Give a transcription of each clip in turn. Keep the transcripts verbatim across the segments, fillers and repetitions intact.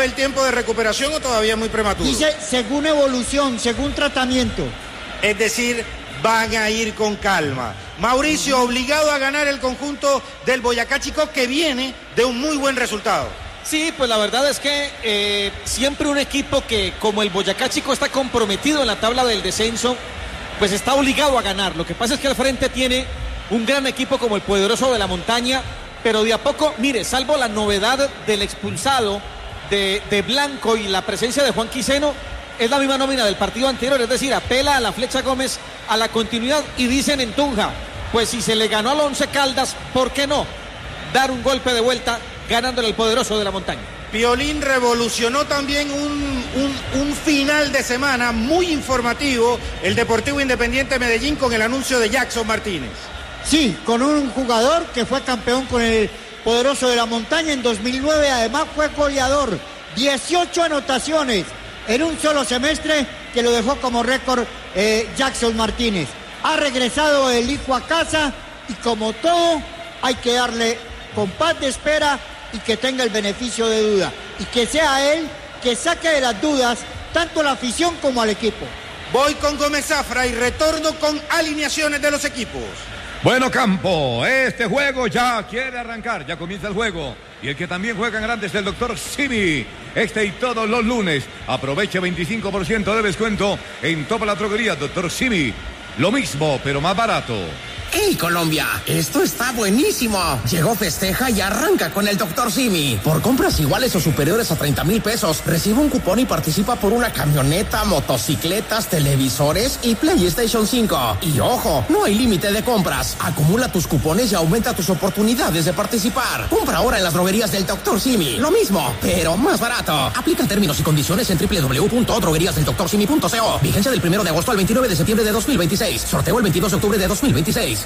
el tiempo de recuperación o todavía muy prematuro? Dice, según evolución, según tratamiento. Es decir, van a ir con calma. Mauricio, obligado a ganar el conjunto del Boyacá Chicó, que viene de un muy buen resultado. Sí, pues la verdad es que eh, siempre un equipo que, como el Boyacá Chicó, está comprometido en la tabla del descenso, pues está obligado a ganar. Lo que pasa es que al frente tiene un gran equipo como el Poderoso de la Montaña, pero de a poco, mire, salvo la novedad del expulsado de, de Blanco y la presencia de Juan Quiseno, es la misma nómina del partido anterior, es decir, apela a la Flecha Gómez a la continuidad y dicen en Tunja, pues si se le ganó al Once Caldas, ¿por qué no dar un golpe de vuelta ganándole al Poderoso de la Montaña? Piolín revolucionó también un, un, un final de semana muy informativo, el Deportivo Independiente Medellín, con el anuncio de Jackson Martínez. Sí, con un jugador que fue campeón con el Poderoso de la Montaña en dos mil nueve, además fue goleador, dieciocho anotaciones en un solo semestre, que lo dejó como récord eh, Jackson Martínez. Ha regresado el hijo a casa y como todo hay que darle compás de espera y que tenga el beneficio de duda y que sea él que saque de las dudas tanto a la afición como al equipo. Voy con Gómez Zafra y retorno con alineaciones de los equipos. Bueno, campo, este juego ya quiere arrancar, ya comienza el juego. Y el que también juega en grande es el doctor Simi. Este y todos los lunes. Aproveche veinticinco por ciento de descuento en toda la droguería, doctor Simi. Lo mismo, pero más barato. ¡Hey, Colombia! Esto está buenísimo. Llegó Festeja y arranca con el doctor Simi. Por compras iguales o superiores a treinta mil pesos, recibe un cupón y participa por una camioneta, motocicletas, televisores y PlayStation cinco. Y ojo, no hay límite de compras. Acumula tus cupones y aumenta tus oportunidades de participar. Compra ahora en las droguerías del doctor Simi. Lo mismo, pero más barato. Aplican términos y condiciones en doble u doble u doble u punto droguerías del doctor simi punto co. Vigencia del primero de agosto al veintinueve de septiembre de dos mil veintiséis. Sorteo el veintidós de octubre de dos mil veintiséis.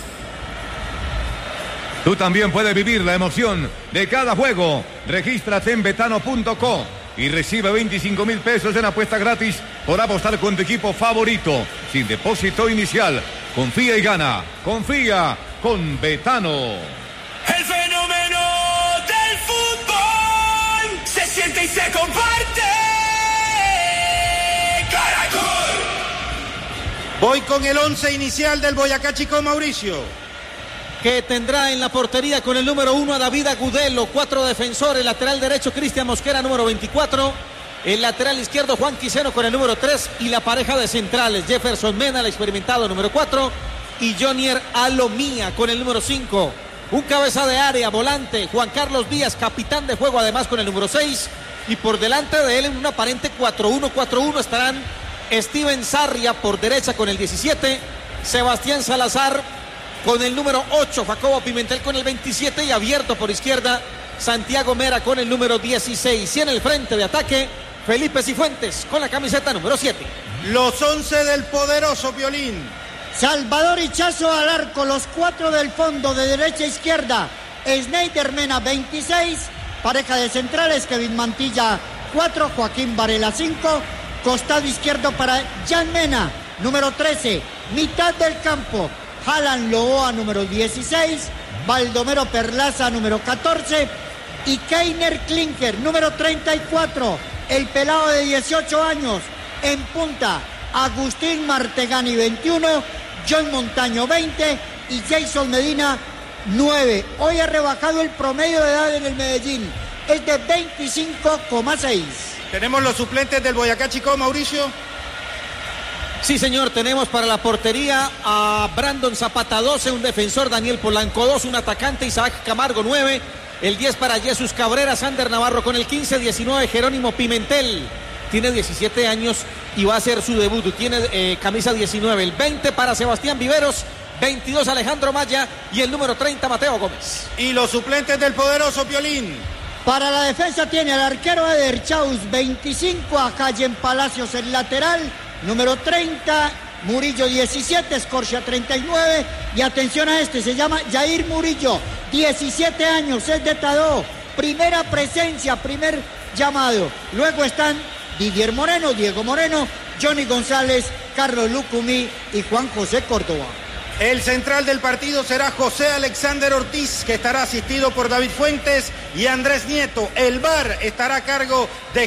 Tú también puedes vivir la emoción de cada juego. Regístrate en betano punto co y recibe veinticinco mil pesos en apuesta gratis por apostar con tu equipo favorito, sin depósito inicial. Confía y gana. Confía con Betano. El fenómeno del fútbol se siente y se comparte. Caracol. Voy con el once inicial del Boyacá Chicó, Mauricio. Que tendrá en la portería con el número uno a David Agudelo, cuatro defensores, lateral derecho Cristian Mosquera, número veinticuatro, el lateral izquierdo Juan Quiseno con el número tres y la pareja de centrales Jefferson Mena, el experimentado, número cuatro, y Jonier Alomía con el número cinco. Un cabeza de área, volante, Juan Carlos Díaz, capitán de juego, además con el número seis, y por delante de él en un aparente cuatro uno cuatro uno estarán Steven Sarria por derecha con el diecisiete, Sebastián Salazar con el número ocho, Jacobo Pimentel con el veintisiete y abierto por izquierda Santiago Mera con el número dieciséis. Y en el frente de ataque Felipe Cifuentes con la camiseta número siete. Los once del Poderoso, Piolín. Salvador Hichazo al arco, los cuatro del fondo de derecha a izquierda. Sneider Mena veintiséis, pareja de centrales Kevin Mantilla cuatro, Joaquín Varela cinco, costado izquierdo para Jan Mena, número trece, mitad del campo. Alan Loboa, número dieciséis, Baldomero Perlaza, número catorce, y Keiner Klinker, número treinta y cuatro, el pelado de dieciocho años, en punta, Agustín Martegani, veintiuno, John Montaño, veinte, y Jason Medina, nueve. Hoy ha rebajado el promedio de edad en el Medellín, es de veinticinco coma seis. Tenemos los suplentes del Boyacá Chicó, Mauricio. Sí, señor, tenemos para la portería a Brandon Zapata, doce, un defensor, Daniel Polanco, dos, un atacante, Isaac Camargo, nueve, el diez para Jesús Cabrera, Sander Navarro con el quince, diecinueve, Jerónimo Pimentel, tiene diecisiete años y va a hacer su debut, tiene eh, camisa diecinueve, el veinte para Sebastián Viveros, veintidós Alejandro Maya y el número treinta Mateo Gómez. Y los suplentes del Poderoso, Piolín. Para la defensa tiene al arquero Eder Chaus, veinticinco, a Cayen Palacios el lateral, número treinta, Murillo diecisiete, Escorcia treinta y nueve, y atención a este, se llama Jair Murillo, diecisiete años, es de Tadó, primera presencia, primer llamado. Luego están Didier Moreno, Diego Moreno, Johnny González, Carlos Lucumí y Juan José Córdoba. El central del partido será José Alexander Ortiz, que estará asistido por David Fuentes y Andrés Nieto. El V A R estará a cargo de